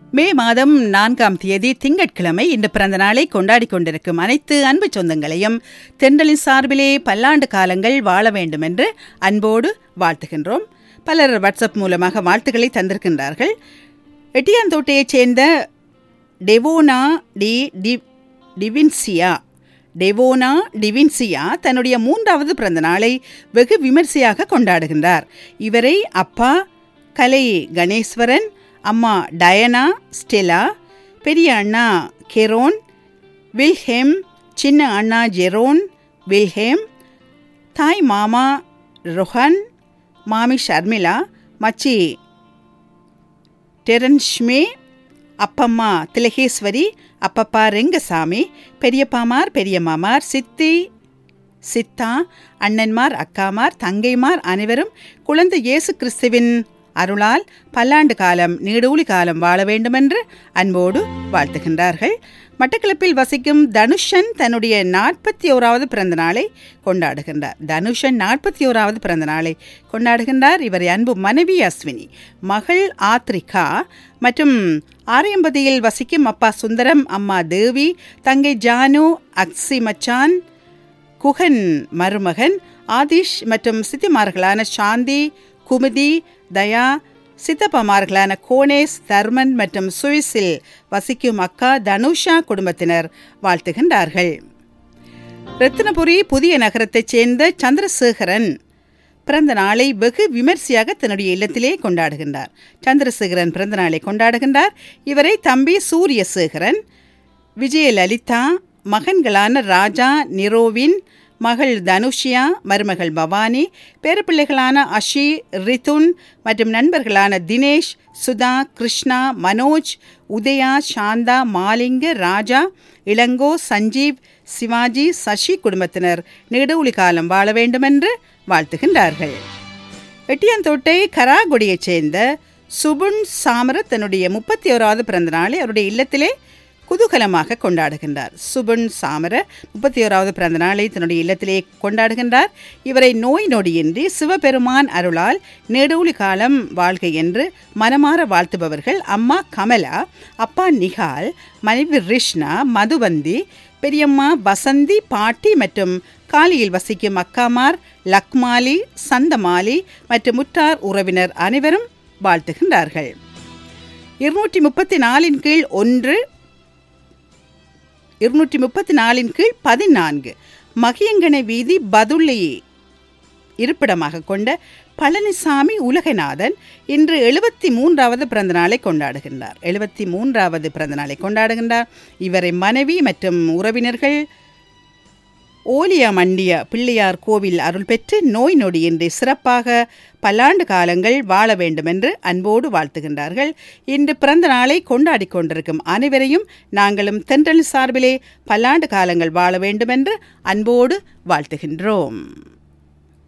மே மாதம் 4ஆம் தேதி திங்கட்கிழமை இன்று பிறந்த நாளை கொண்டாடி கொண்டிருக்கும் அனைத்து அன்பு சொந்தங்களையும் தென்றலின் சார்பிலே பல்லாண்டு காலங்கள் வாழ வேண்டும் என்று அன்போடு வாழ்த்துகின்றோம். பலர் வாட்ஸ்அப் மூலமாக வாழ்த்துக்களை தந்திருக்கின்றார்கள். எட்டியாந்தோட்டையைச் சேர்ந்த டெவோனா டிவின்சியா தன்னுடைய 3வது பிறந்த நாளை வெகு விமர்சையாக கொண்டாடுகின்றார். இவரை அப்பா கலை கணேஸ்வரன், அம்மா டயனா ஸ்டெலா, பெரிய அண்ணா கெரோன் வில்ஹேம், சின்ன அண்ணா ஜெரோன் வில்ஹேம், தாய் மாமா ரொஹன், மாமி ஷர்மிளா, மச்சி டெரன்ஷ்மே, அப்பம்மா திலகேஸ்வரி, அப்பப்பா ரெங்கசாமி, பெரியப்பாமார் பெரியம்மாமார், சித்தா, அண்ணன்மார் அக்காமார் தங்கைமார் அனைவரும் குழந்தை இயேசு கிறிஸ்துவின் அருளால் பல்லாண்டு காலம் நீடூழி காலம் வாழ வேண்டுமென்று அன்போடு வாழ்த்துகின்றார்கள். மட்டக்களப்பில் வசிக்கும் தனுஷன் தன்னுடைய 41வது பிறந்த நாளை கொண்டாடுகின்றார். தனுஷன் 41வது பிறந்த நாளை கொண்டாடுகின்றார். இவரை அன்பு மனைவி அஸ்வினி, மகள் ஆத்ரிகா மற்றும் ஆரியம்பதியில் வசிக்கும் அப்பா சுந்தரம், அம்மா தேவி, தங்கை ஜானு, அக்சி மச்சான், குகன் மருமகன் ஆதிஷ் மற்றும் சித்திமார்களான சாந்தி, குமுதி, தயா, சித்தப்பமார்களான கோனேஸ், தர்மன் மற்றும் சுவிஸில் வசிக்கும் அக்கா தனுஷா குடும்பத்தினர் வாழ்த்துகின்றார்கள். ரத்தினபுரி புதிய நகரத்தைச் சேர்ந்த சந்திரசேகரன் பிறந்த நாளை வெகு விமர்சையாக தன்னுடைய இல்லத்திலே கொண்டாடுகின்றார். சந்திரசேகரன் பிறந்த நாளை கொண்டாடுகின்றார். இவரை தம்பி சூரியசேகரன், விஜயலலிதா, மகன்களான ராஜா, நிரோவின், மகள் தனுஷியா, மருமகள் பவானி, பேரப்பிள்ளைகளான அஷி, ரிதுன் மற்றும் நண்பர்களான தினேஷ், சுதா, கிருஷ்ணா, மனோஜ், உதயா, சாந்தா, மாலிங்க, ராஜா, இளங்கோ, சஞ்சீவ், சிவாஜி, சசி குடும்பத்தினர் நீடூழி காலம் வாழ வேண்டுமென்று வாழ்த்துகின்றார்கள். எட்டியாந்தோட்டை கராகுடியைச் சேர்ந்த சுபுன் சாமர தன்னுடைய 31வது பிறந்த நாளை அவருடைய இல்லத்திலே குதூகலமாக கொண்டாடுகின்றார். சுபன் சாமர 31வது பிறந்த நாளை தன்னுடைய இல்லத்திலே கொண்டாடுகின்றார். இவரை நோய் நொடியின்றி சிவபெருமான் அருளால் நெடூழி காலம் வாழ்க என்று மனமாற வாழ்த்துபவர்கள் அம்மா கமலா, அப்பா நிகால், மனைவி ரிஷ்ணா, மதுவந்தி, பெரியம்மா வசந்தி, பாட்டி மற்றும் காலியில் வசிக்கும் அக்காமார் லக்மாலி, சந்தமாலி மற்றும் முற்றார் உறவினர் அனைவரும் வாழ்த்துகின்றார்கள். 234 கீழ் 1, 234 கீழ் 14 மகியங்கனை வீதி பதுளை இருப்பிடமாக கொண்ட பழனிசாமி உலகநாதன் இன்று 73வது பிறந்த நாளை கொண்டாடுகின்றார். 73வது பிறந்த நாளை கொண்டாடுகின்றார். இவரை மனைவி மற்றும் உறவினர்கள் ஓலியா மண்டிய பிள்ளையார் கோவில் அருள் பெற்று நோய் நொடியின்றி சிறப்பாக பல்லாண்டு காலங்கள் வாழ வேண்டும் என்று அன்போடு வாழ்த்துகின்றார்கள். இன்று பிறந்த நாளை கொண்டாடி கொண்டிருக்கும் அனைவரையும் நாங்களும் தென்றல் சார்பிலே பல்லாண்டு காலங்கள் வாழ வேண்டும் என்று அன்போடு வாழ்த்துகின்றோம்.